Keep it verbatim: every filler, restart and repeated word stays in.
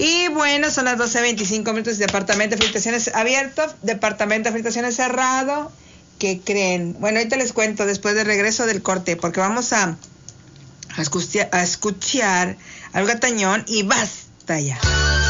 Y bueno, son las doce veinticinco minutos. Departamento de filtraciones abierto, departamento de filtraciones cerrado. ¿Qué creen? Bueno, ahorita les cuento después del regreso del corte, porque vamos a, a, escuchar, a escuchar al Gatañón y basta ya.